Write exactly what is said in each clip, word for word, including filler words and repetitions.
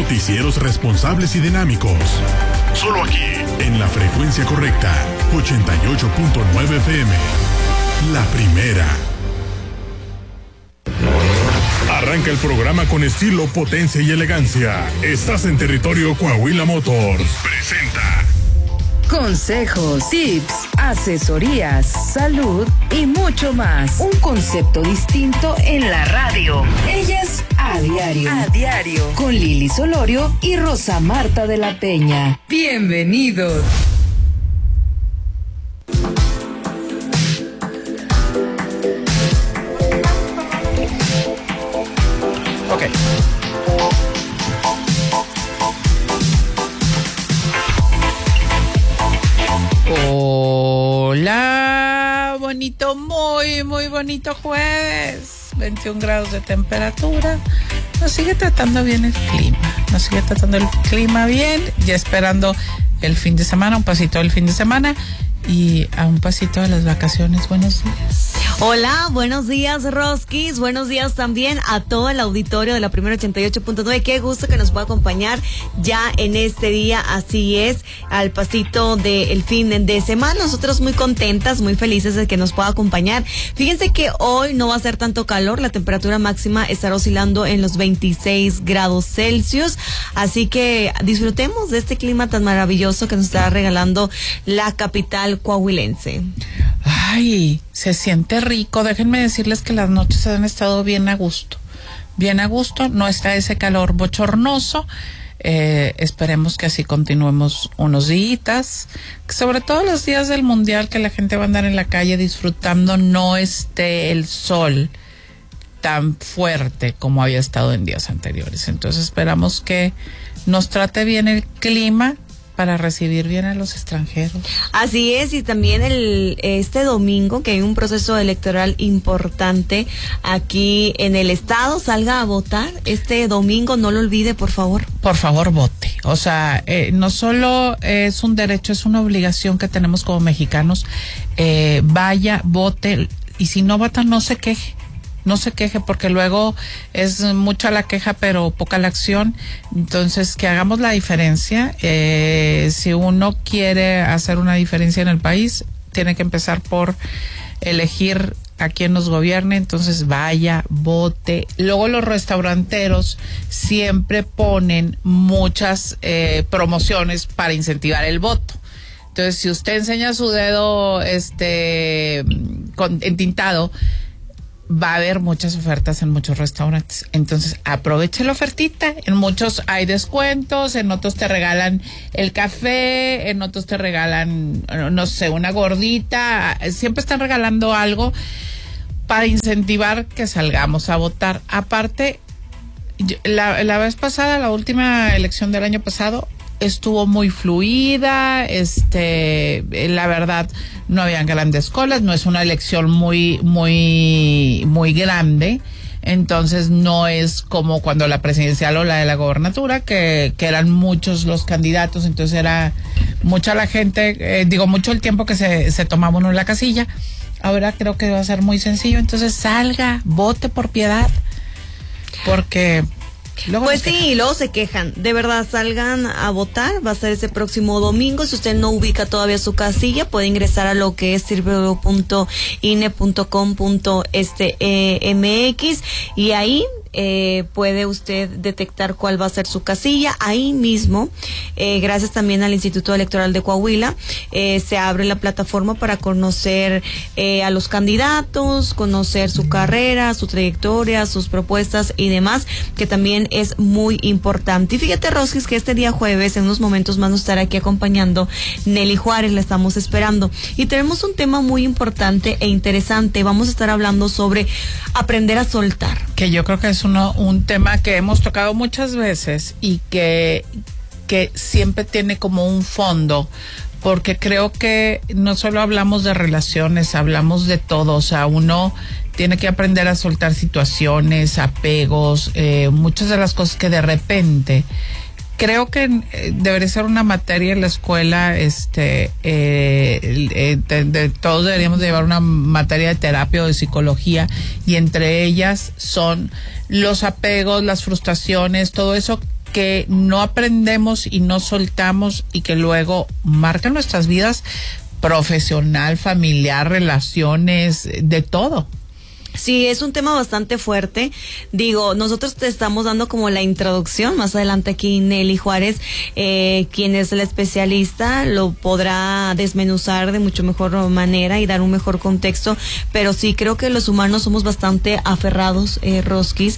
Noticieros responsables y dinámicos. Solo aquí, en la frecuencia correcta, ochenta y ocho punto nueve F M. La primera. Arranca el programa con estilo, potencia y elegancia. Estás en territorio Coahuila Motors. Presenta. Consejos, tips, asesorías, salud y mucho más. Un concepto distinto en la radio. Ellas a diario. A diario. Con Lili Solorio y Rosa Marta de la Peña. Bienvenidos. Ok. Hola, bonito, muy, muy bonito jueves, veintiún grados de temperatura. Nos sigue tratando bien el clima, nos sigue tratando el clima bien, ya esperando el fin de semana, un pasito del fin de semana y a un pasito de las vacaciones. Buenos días. Hola, buenos días, Roskis. Buenos días también a todo el auditorio de la Primera ochenta y ocho punto nueve. Qué gusto que nos pueda acompañar ya en este día. Así es, al pasito del fin de semana. Nosotros muy contentas, muy felices de que nos pueda acompañar. Fíjense que hoy no va a ser tanto calor. La temperatura máxima estará oscilando en los veintiséis grados Celsius. Así que disfrutemos de este clima tan maravilloso que nos está regalando la capital coahuilense. Ay, se siente rico. Déjenme decirles que las noches han estado bien a gusto. Bien a gusto, no está ese calor bochornoso. Eh, esperemos que así continuemos unos días. Sobre todo los días del mundial, que la gente va a andar en la calle disfrutando, no esté el sol tan fuerte como había estado en días anteriores. Entonces esperamos que nos trate bien el clima para recibir bien a los extranjeros. Así es, y también el este domingo, que hay un proceso electoral importante aquí en el estado, salga a votar este domingo, no lo olvide, por favor. Por favor, vote. O sea, eh, no solo es un derecho, es una obligación que tenemos como mexicanos. Eh, vaya, vote, y si no vota, no se queje. No se queje, porque luego es mucha la queja pero poca la acción. Entonces, que hagamos la diferencia. Eh, si uno quiere hacer una diferencia en el país, tiene que empezar por elegir a quien nos gobierne. Entonces, vaya, vote. Luego los restauranteros siempre ponen muchas eh, promociones para incentivar el voto. Entonces, si usted enseña su dedo este con, entintado, va a haber muchas ofertas en muchos restaurantes. Entonces, aproveche la ofertita. En muchos hay descuentos, en otros te regalan el café, en otros te regalan, no sé, una gordita. Siempre están regalando algo para incentivar que salgamos a votar. Aparte, la, la vez pasada, la última elección del año pasado, estuvo muy fluida, este, la verdad, no habían grandes colas, no es una elección muy, muy, muy grande, entonces no es como cuando la presidencial o la de la gobernatura, que, que eran muchos los candidatos, entonces era mucha la gente, eh, digo, mucho el tiempo que se, se tomaba uno en la casilla. Ahora creo que va a ser muy sencillo, entonces salga, vote por piedad, porque luego pues sí, y luego se quejan. De verdad, salgan a votar. Va a ser ese próximo domingo. Si usted no ubica todavía su casilla, puede ingresar a lo que es w w w punto i n e punto com punto m x y ahí eh, puede usted detectar cuál va a ser su casilla. Ahí mismo, eh, gracias también al Instituto Electoral de Coahuila, eh, se abre la plataforma para conocer eh, a los candidatos, conocer su carrera, su trayectoria, sus propuestas y demás, que también es muy importante. Y fíjate, Roskis, que este día jueves, en unos momentos más, nos estará aquí acompañando Nelly Juárez, la estamos esperando. Y tenemos un tema muy importante e interesante. Vamos a estar hablando sobre aprender a soltar. Que yo creo que es uno, un tema que hemos tocado muchas veces y que, que siempre tiene como un fondo, porque creo que no solo hablamos de relaciones, hablamos de todo. O sea, uno tiene que aprender a soltar situaciones, apegos, eh, muchas de las cosas que de repente creo que eh, debería ser una materia en la escuela. Este, eh, eh, de, de, todos deberíamos de llevar una materia de terapia o de psicología, y entre ellas son los apegos, las frustraciones, todo eso que no aprendemos y no soltamos y que luego marcan nuestras vidas profesional, familiar, relaciones, de todo. Sí, es un tema bastante fuerte. Digo, nosotros te estamos dando como la introducción. Más adelante aquí Nelly Juárez, eh, quien es la especialista, lo podrá desmenuzar de mucho mejor manera y dar un mejor contexto. Pero sí, creo que los humanos somos bastante aferrados, eh, Rosquis.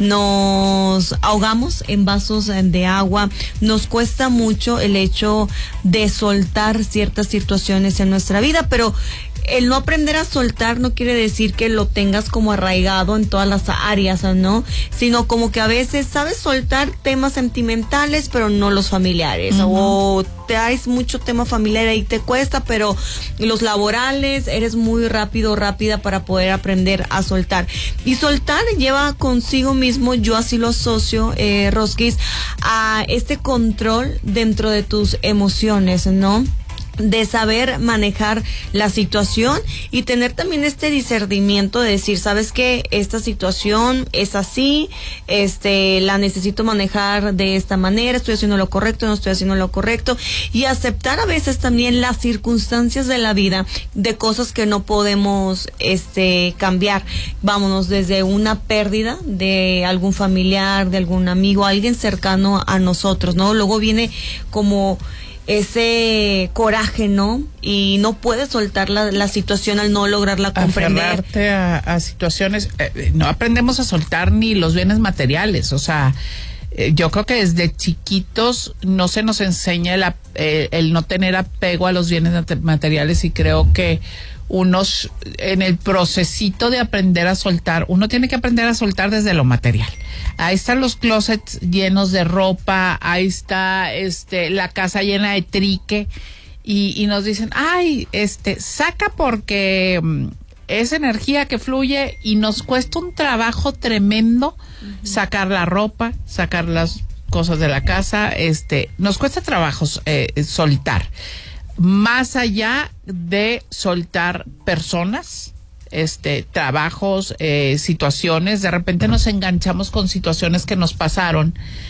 Nos ahogamos en vasos de agua. Nos cuesta mucho el hecho de soltar ciertas situaciones en nuestra vida, pero el no aprender a soltar no quiere decir que lo tengas como arraigado en todas las áreas, ¿no? Sino como que a veces sabes soltar temas sentimentales, pero no los familiares. Uh-huh. O traes mucho tema familiar y te cuesta, pero los laborales eres muy rápido, rápida para poder aprender a soltar. Y soltar lleva consigo mismo, yo así lo asocio, eh, Rosquis, a este control dentro de tus emociones, ¿no? De saber manejar la situación y tener también este discernimiento de decir, ¿sabes qué? Esta situación es así, este, la necesito manejar de esta manera, estoy haciendo lo correcto, no estoy haciendo lo correcto, y aceptar a veces también las circunstancias de la vida, de cosas que no podemos, este, cambiar. Vámonos, desde una pérdida de algún familiar, de algún amigo, alguien cercano a nosotros, ¿no? Luego viene como ese coraje, ¿no? Y no puedes soltar la, la situación al no lograrla comprender. Aferrarte a, a situaciones, eh, no aprendemos a soltar ni los bienes materiales, o sea, eh, yo creo que desde chiquitos no se nos enseña el, eh, el no tener apego a los bienes materiales, y creo que unos, en el procesito de aprender a soltar, uno tiene que aprender a soltar desde lo material. Ahí están los closets llenos de ropa, ahí está este la casa llena de trique, y, y nos dicen, ay, este, saca porque um, es energía que fluye, y nos cuesta un trabajo tremendo uh-huh. sacar la ropa, sacar las cosas de la casa, este, nos cuesta trabajo eh, soltar. Más allá de soltar personas, este, trabajos, eh, situaciones, de repente nos enganchamos con situaciones que nos pasaron.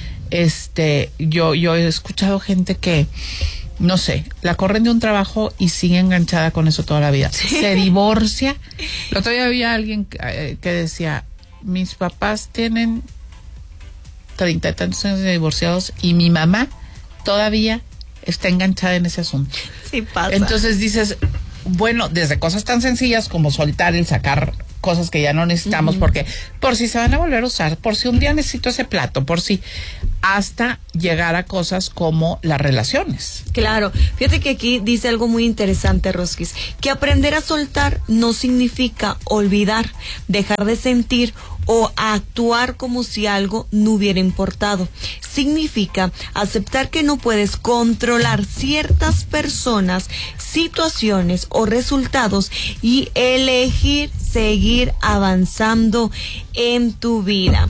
Este, yo, yo he escuchado gente que, no sé, la corren de un trabajo y sigue enganchada con eso toda la vida. Sí. Se divorcia. El otro día había alguien que, que decía, mis papás tienen treinta y tantos años de divorciados y mi mamá todavía está enganchada en ese asunto. Sí pasa. Entonces dices, bueno, desde cosas tan sencillas como soltar, el sacar cosas que ya no necesitamos, uh-huh. porque por si se van a volver a usar, por si un día necesito ese plato, por si, hasta llegar a cosas como las relaciones. Claro, fíjate que aquí dice algo muy interesante, Rosquis, que aprender a soltar no significa olvidar, dejar de sentir o actuar como si algo no hubiera importado. Significa aceptar que no puedes controlar ciertas personas, situaciones o resultados y elegir seguir avanzando en tu vida.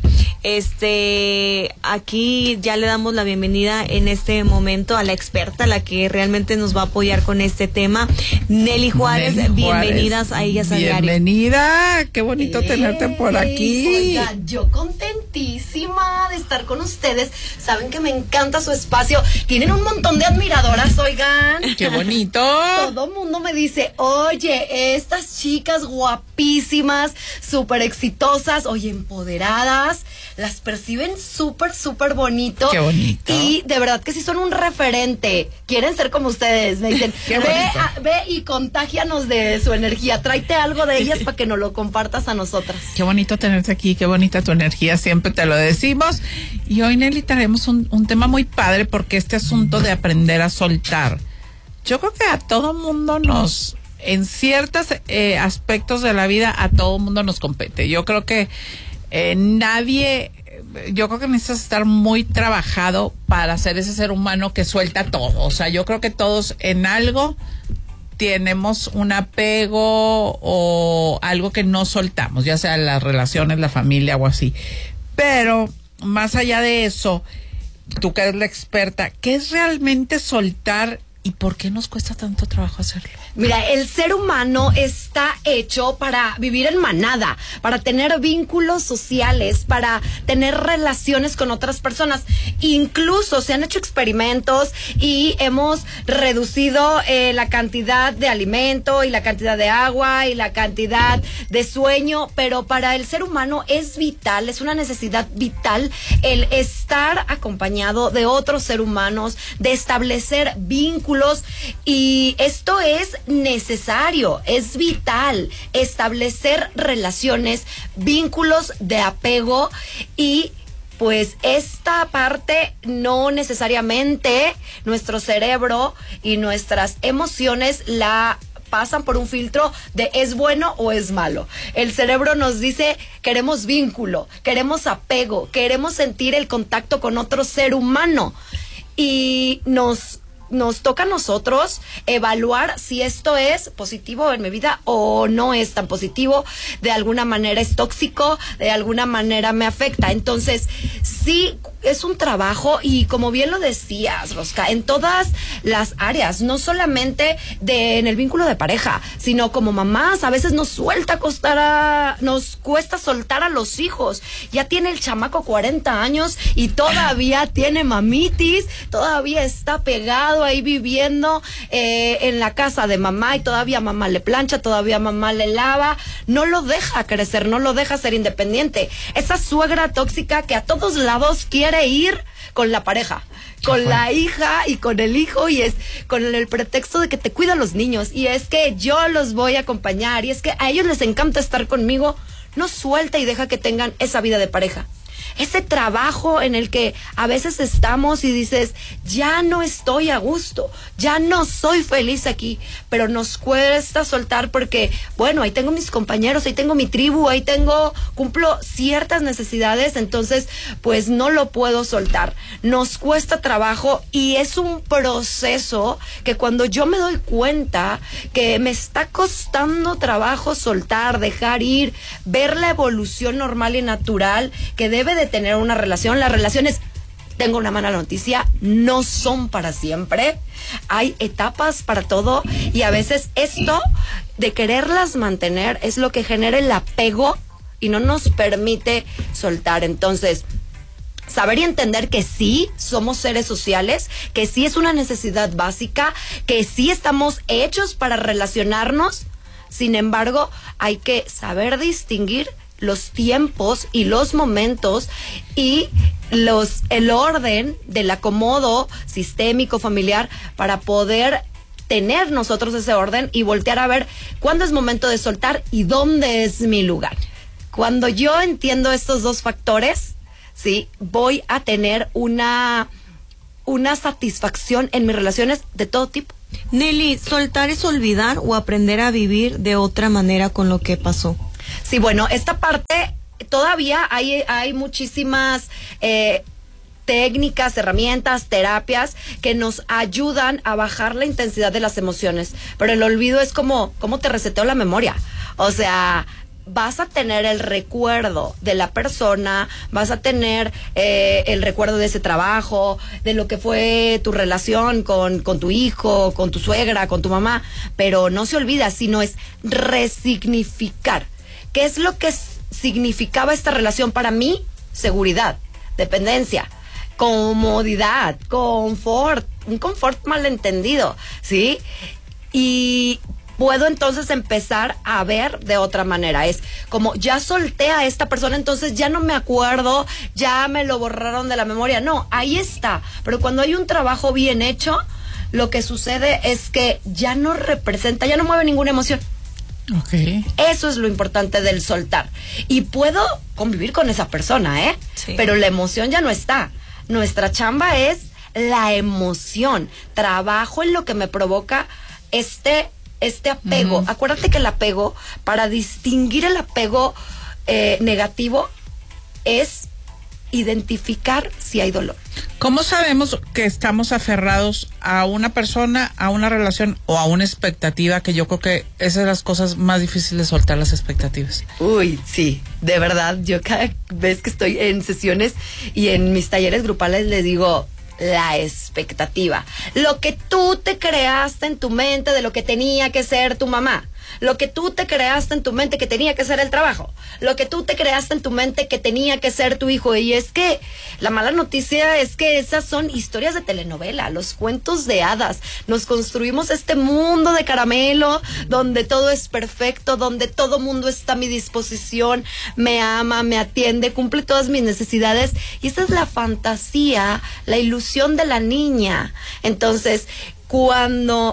Este, aquí ya le damos la bienvenida en este momento a la experta, la que realmente nos va a apoyar con este tema, Nelly Juárez. Nelly Juárez. Bienvenidas a Ellas a Diario. Bienvenida, qué bonito hey, tenerte por aquí. Oiga, yo contentísima de estar con ustedes. Saben que me encanta su espacio. Tienen un montón de admiradoras, oigan. Qué bonito. Todo mundo me dice, oye, estas chicas guapísimas, súper exitosas, oye, empoderadas, las perciben súper, súper bonito. Qué bonito. Y de verdad que sí son un referente. Quieren ser como ustedes. Me dicen, Qué ve, bonito. a, ve y contágianos de su energía. Tráete algo de ellas para que nos lo compartas a nosotras. Qué bonito tenerte aquí, qué bonita tu energía, siempre te lo decimos. Y hoy, Nelly, traemos un, un tema muy padre, porque este asunto de aprender a soltar, yo creo que a todo mundo nos, en ciertos eh, aspectos de la vida, a todo mundo nos compete. Yo creo que eh, nadie, yo creo que necesitas estar muy trabajado para ser ese ser humano que suelta todo. O sea, yo creo que todos en algo tenemos un apego o algo que no soltamos, ya sea las relaciones, la familia o así. Pero más allá de eso, tú que eres la experta, ¿qué es realmente soltar ¿Y por qué nos cuesta tanto trabajo hacerlo? Mira, el ser humano está hecho para vivir en manada, para tener vínculos sociales, para tener relaciones con otras personas. Incluso se han hecho experimentos y hemos reducido eh, la cantidad de alimento y la cantidad de agua y la cantidad de sueño, pero para el ser humano es vital, es una necesidad vital el estar acompañado de otros seres humanos, de establecer vínculos. Y esto es necesario, es vital establecer relaciones, vínculos de apego y pues esta parte no necesariamente nuestro cerebro y nuestras emociones la pasan por un filtro de es bueno o es malo. El cerebro nos dice queremos vínculo, queremos apego, queremos sentir el contacto con otro ser humano y nos Nos toca a nosotros evaluar si esto es positivo en mi vida o no es tan positivo, de alguna manera es tóxico, de alguna manera me afecta. Entonces, sí, es un trabajo y como bien lo decías, Rosca, en todas las áreas, no solamente de, en el vínculo de pareja, sino como mamás, a veces nos suelta costar a, nos cuesta soltar a los hijos. Ya tiene el chamaco cuarenta años y todavía tiene mamitis, todavía está pegado ahí viviendo eh, en la casa de mamá y todavía mamá le plancha, todavía mamá le lava, no lo deja crecer, no lo deja ser independiente. Esa suegra tóxica que a todos lados quiere ir con la pareja, con la hija y con el hijo y es con el pretexto de que te cuidan los niños y es que yo los voy a acompañar y es que a ellos les encanta estar conmigo. No suelta y deja que tengan esa vida de pareja. Ese trabajo en el que a veces estamos y dices, ya no estoy a gusto, ya no soy feliz aquí, pero nos cuesta soltar porque, bueno, ahí tengo mis compañeros, ahí tengo mi tribu, ahí tengo, cumplo ciertas necesidades, entonces, pues no lo puedo soltar. Nos cuesta trabajo y es un proceso que cuando yo me doy cuenta que me está costando trabajo soltar, dejar ir, ver la evolución normal y natural que debe de tener una relación. Las relaciones, tengo una mala noticia, no son para siempre. Hay etapas para todo y a veces esto de quererlas mantener es lo que genera el apego y no nos permite soltar. Entonces, saber y entender que sí somos seres sociales, que sí es una necesidad básica, que sí estamos hechos para relacionarnos. Sin embargo, hay que saber distinguir los tiempos y los momentos y los el orden del acomodo sistémico familiar para poder tener nosotros ese orden y voltear a ver cuándo es momento de soltar y dónde es mi lugar. Cuando yo entiendo estos dos factores, sí, voy a tener una una satisfacción en mis relaciones de todo tipo. Nelly, ¿soltar es olvidar o aprender a vivir de otra manera con lo que pasó? Sí, bueno, esta parte todavía hay, hay muchísimas eh, técnicas, herramientas, terapias que nos ayudan a bajar la intensidad de las emociones. Pero el olvido es como, ¿cómo te reseteo la memoria? O sea, vas a tener el recuerdo de la persona, vas a tener eh, el recuerdo de ese trabajo, de lo que fue tu relación con, con tu hijo, con tu suegra, con tu mamá, pero no se olvida, sino es resignificar. ¿Qué es lo que significaba esta relación para mí? Seguridad, dependencia, comodidad, confort, un confort malentendido, ¿sí? Y puedo entonces empezar a ver de otra manera. Es como, ya solté a esta persona, entonces ya no me acuerdo, ya me lo borraron de la memoria. No, ahí está. Pero cuando hay un trabajo bien hecho, lo que sucede es que ya no representa, ya no mueve ninguna emoción. Okay. Eso es lo importante del soltar. Y puedo convivir con esa persona, ¿eh? Sí. Pero la emoción ya no está. Nuestra chamba es la emoción. Trabajo en lo que me provoca este, este apego. Uh-huh. Acuérdate que el apego, para distinguir el apego eh, negativo, es identificar si hay dolor. ¿Cómo sabemos que estamos aferrados a una persona, a una relación o a una expectativa? Que yo creo que esas son las cosas más difíciles de soltar, las expectativas. Uy, sí, de verdad, yo cada vez que estoy en sesiones y en mis talleres grupales les digo, la expectativa. Lo que tú te creaste en tu mente de lo que tenía que ser tu mamá. Lo que tú te creaste en tu mente que tenía que ser el trabajo. Lo que tú te creaste en tu mente que tenía que ser tu hijo. Y es que la mala noticia es que esas son historias de telenovela, los cuentos de hadas. Nos construimos este mundo de caramelo donde todo es perfecto, donde todo mundo está a mi disposición, me ama, me atiende, cumple todas mis necesidades. Y esa es la fantasía, la ilusión de la niña. Entonces, cuando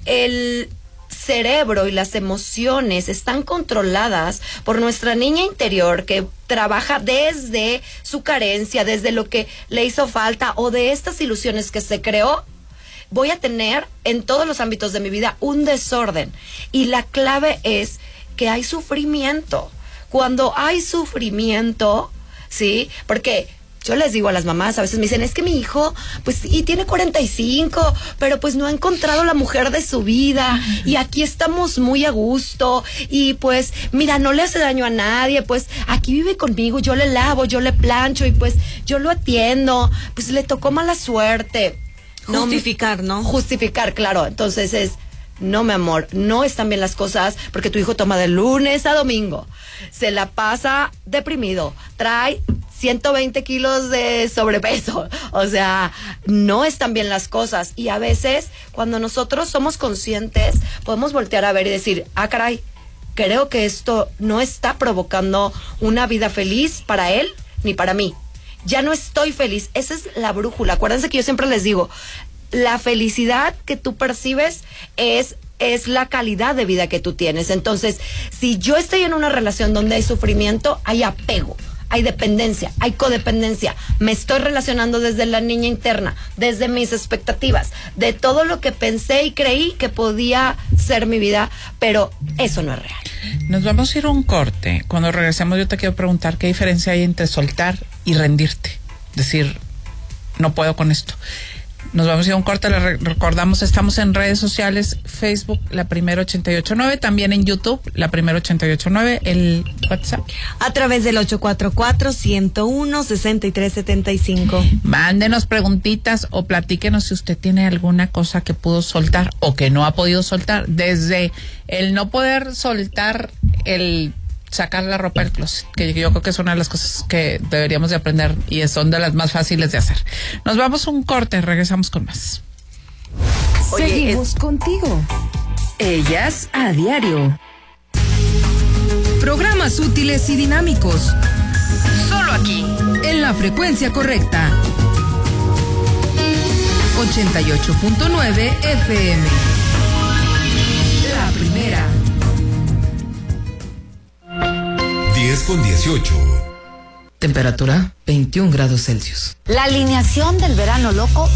el cerebro y las emociones están controladas por nuestra niña interior que trabaja desde su carencia, desde lo que le hizo falta o de estas ilusiones que se creó, voy a tener en todos los ámbitos de mi vida un desorden. Y la clave es que hay sufrimiento. Cuando hay sufrimiento, ¿sí? Porque yo les digo a las mamás, a veces me dicen, es que mi hijo, pues, y tiene cuarenta y cinco, pero pues no ha encontrado la mujer de su vida, y aquí estamos muy a gusto, y pues, mira, no le hace daño a nadie, pues, aquí vive conmigo, yo le lavo, yo le plancho, y pues, yo lo atiendo, pues, le tocó mala suerte. Justificar, ¿no? Justificar, claro. Entonces es, no, mi amor, no están bien las cosas porque tu hijo toma de lunes a domingo, se la pasa deprimido, trae ciento veinte kilos de sobrepeso, o sea, no están bien las cosas. Y a veces, cuando nosotros somos conscientes, podemos voltear a ver y decir, ah, caray, creo que esto no está provocando una vida feliz para él ni para mí. Ya no estoy feliz. Esa es la brújula. Acuérdense que yo siempre les digo, la felicidad que tú percibes es es la calidad de vida que tú tienes. Entonces, si yo estoy en una relación donde hay sufrimiento, hay apego, hay dependencia, hay codependencia. Me estoy relacionando desde la niña interna, desde mis expectativas, de todo lo que pensé y creí que podía ser mi vida, pero eso no es real. Nos vamos a ir a un corte. Cuando regresemos yo te quiero preguntar qué diferencia hay entre soltar y rendirte. Decir, no puedo con esto. Nos vamos a ir a un corte, le recordamos, estamos en redes sociales, Facebook, La Primera ochenta y ocho nueve, también en YouTube, La Primera ochenta y ocho nueve, el WhatsApp. A través del ocho cuatro cuatro, ciento uno, sesenta y tres setenta y cinco. Mándenos preguntitas o platíquenos si usted tiene alguna cosa que pudo soltar o que no ha podido soltar, desde el no poder soltar el sacar la ropa del closet, que yo creo que es una de las cosas que deberíamos de aprender y son de las más fáciles de hacer. Nos vamos a un corte, regresamos con más. Oye, seguimos es... contigo. Ellas a diario. Programas útiles y dinámicos. Solo aquí, en la frecuencia correcta. ochenta y ocho punto nueve F M. La Primera. diez con dieciocho. Temperatura veintiún grados Celsius. La alineación del verano loco